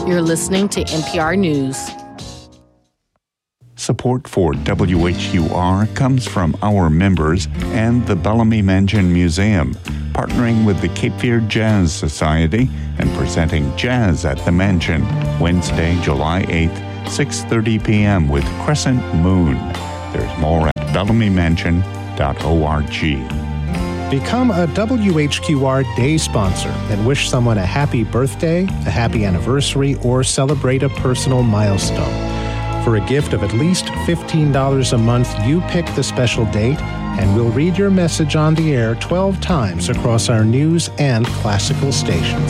You're listening to NPR News. Support for WHUR comes from our members and the Bellamy Mansion Museum, partnering with the Cape Fear Jazz Society and presenting Jazz at the Mansion, Wednesday, July 8th, 6:30 p.m. with Crescent Moon. There's more at bellamymansion.org. Become a WHQR Day sponsor and wish someone a happy birthday, a happy anniversary, or celebrate a personal milestone. For a gift of at least $15 a month, you pick the special date, and we'll read your message on the air 12 times across our news and classical stations.